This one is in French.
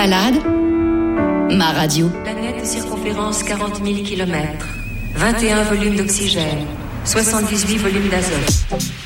balade, ma radio. Planète de circonférence 40 000 km, 21 volumes d'oxygène, 78 volumes d'azote.